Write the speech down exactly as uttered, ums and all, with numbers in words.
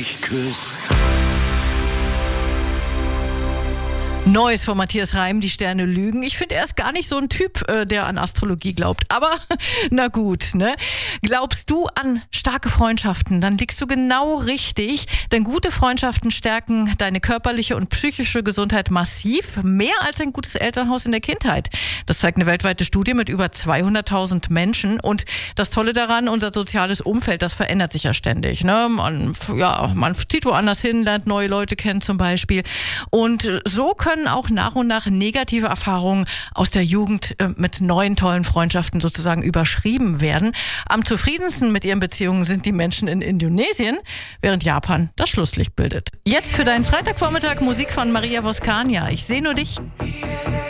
mich küsst. Neues von Matthias Reim, die Sterne lügen. Ich finde, er ist gar nicht so ein Typ, äh, der an Astrologie glaubt. Aber na gut, ne? Glaubst du an starke Freundschaften, dann liegst du genau richtig. Denn gute Freundschaften stärken deine körperliche und psychische Gesundheit massiv. Mehr als ein gutes Elternhaus in der Kindheit. Das zeigt eine weltweite Studie mit über zweihunderttausend Menschen. Und das Tolle daran, unser soziales Umfeld, das verändert sich ja ständig. Ne? Man, ja, man zieht woanders hin, lernt neue Leute kennen zum Beispiel. Und so können auch nach und nach negative Erfahrungen aus der Jugend äh, mit neuen tollen Freundschaften sozusagen überschrieben werden. Am zufriedensten mit ihren Beziehungen sind die Menschen in Indonesien, während Japan das Schlusslicht bildet. Jetzt für deinen Freitagvormittag Musik von Maria Voskania. Ich sehe nur dich.